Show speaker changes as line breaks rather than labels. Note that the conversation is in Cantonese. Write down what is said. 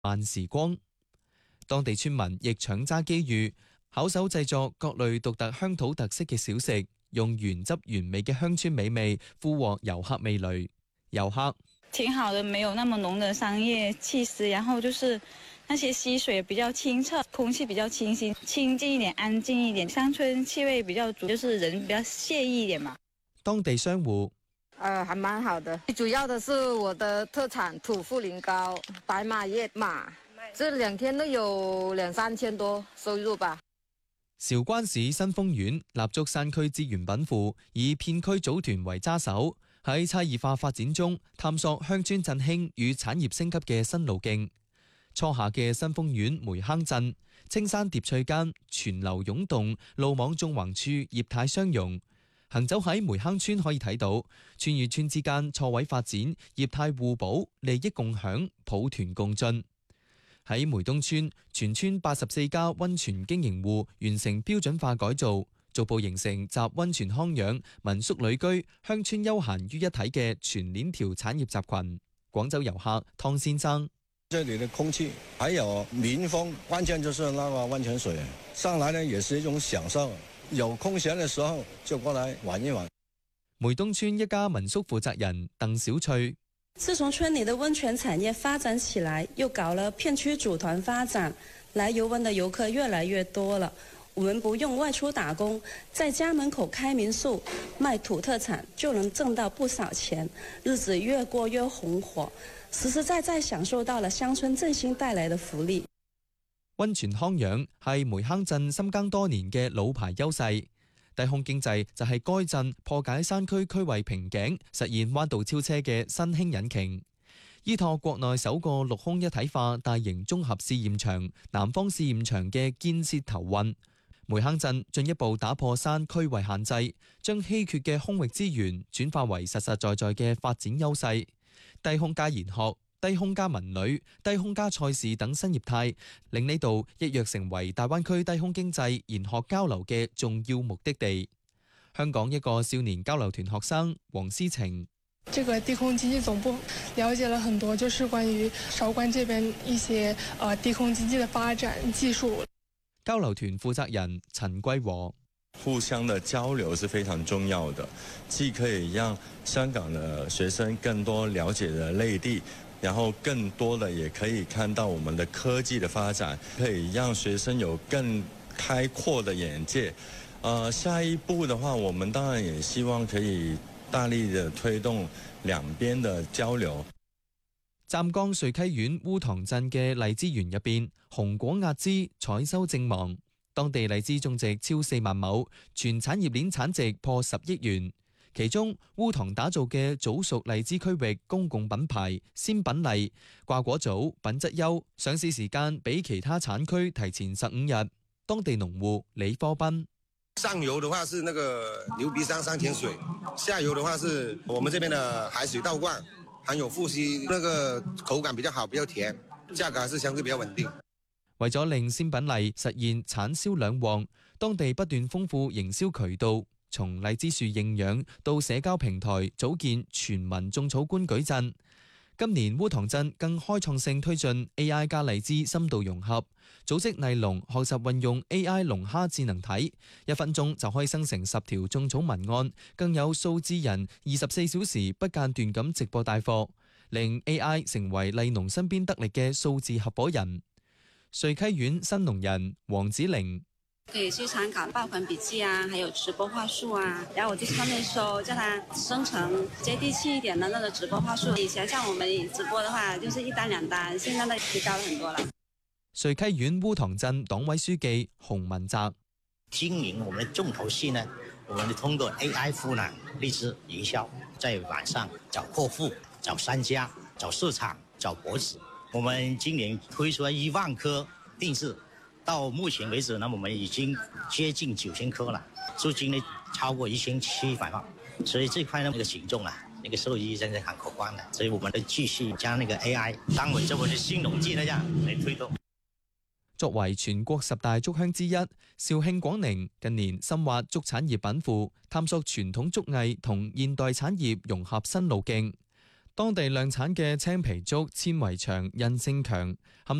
慢時光。當地村民亦搶揸機遇，巧手製作各類獨特鄉土特色嘅小食，用原汁原味嘅鄉村美味俘獲遊客味蕾。遊客
挺好的，沒有那麼濃的商業氣息，然後就是那些溪水比較清澈，空氣比較清新，清靜一點，安靜一點，鄉村氣味比較足，就是人比較愜意一點嘛。
當地商戶
還蠻好的，主要的是我的特產土茯苓糕、白馬葉馬，這2天都有2-3千多收入吧。
韶關市新豐縣立足山區資源稟賦，以片區組團為揸手，喺差異化發展中探索鄉村振興與產業升級嘅新路徑。初夏嘅新豐縣梅坑鎮，青山疊翠間，泉流湧動，路網縱橫處業態相融。行走喺梅坑村可以睇到，村與村之間錯位發展，業態互補，利益共享，抱團共進。喺梅東村，全村84家溫泉經營戶完成標準化改造，逐步形成集溫泉康養、民宿旅居、鄉村休閒於一體嘅全鏈條產業集群。廣州遊客湯先生：
這裡的空氣還有民風，完全就是那個溫泉水，上來呢也是一種享受。有空閒的時候就過來玩一玩。
梅東村一家民宿負責人鄧小翠：
自從村裡的溫泉產業發展起來，又搞了片區組團發展，來遊玩的遊客越來越多了。我們不用外出打工，在家門口開民宿賣土特產，就能掙到不少錢，日子越過越紅火，實實在在享受到了鄉村振興帶來的福利。
溫泉康養係梅坑鎮深耕多年嘅老牌優勢，低空經濟就係該鎮破解山區區位瓶頸、實現彎道超車嘅新興引擎。依託國內首個陸空一體化大型綜合試驗場南方試驗場嘅建設頭運，梅坑鎮進一步打破山區位限制，將稀缺嘅空域資源轉化為實實在在嘅發展優勢。低空加研學、低空加文旅、低空加賽事等新業態，令呢度一躍成為大灣區低空經濟研學交流嘅重要目的地。香港一個少年交流團學生黃思晴：
這個低空經濟總部了解了很多，就是關於韶關這邊一些低空經濟的發展技術。
交流團負責人陳桂和：
互相的交流是非常重要的，既可以讓香港的學生更多了解的內地，然後更多的也可以看到我們的科技的發展，可以讓學生有更開闊的眼界。下一步的話，我們當然也希望可以大力的推動兩邊的交流。
湛江瑞溪縣烏塘鎮嘅荔枝園入邊，紅果壓枝，採收正忙。當地荔枝種植超4萬畝，全產業鏈產值破10億元。其中烏塘打造嘅早熟荔枝區域公共品牌鮮品荔，掛果早，品質優，上市時間比其他產區提前15日。當地農戶李科斌：
上游的話是那個牛鼻山山泉水，下游的話是我們這邊的海水倒灌，含有富硒，那個口感比較好，比較甜，價格還是相對比較穩定。
為咗令鮮品荔實現產銷兩旺，當地不斷豐富營銷渠道，從荔枝樹認養到社交平台，組建全民種草官舉陣。今年烏塘鎮更開創性推進 AI 加荔枝深度融合，組織荔農學習運用 AI 龍蝦智能體，1分鐘就可以生成10條種草文案，更有數字人24小時不間斷咁直播帶貨，令 AI 成為荔農身邊得力嘅數字合夥人。瑞溪縣新農人黃子玲：
可以去參考爆款筆記啊，還有直播話術啊，然後我就去上面說，叫它生成接地氣一點的那個直播話術。以前像我們直播的話，就是1單2單，現在都提高了很多了。
瑞溪縣烏塘鎮黨委書記洪文澤：
經營我們的重頭戲呢，我們通過 AI 賦能荔枝營銷，在網上找客戶、找商家、找市場、找博主。我們今年推出了1萬顆定制，到目前為止呢，我們已經接近9000顆了，租金呢超過1700萬，所以這塊呢那個行動啊，那個收益真係很可觀的，所以我們會繼續將那個 AI 當為這個新農技那樣來推動。
作為全國10大竹鄉之一，肇慶廣寧近年深挖竹產業稟賦，探索傳統竹藝同現代產業融合新路徑。 當地量產嘅青皮竹纖維長、韌性強，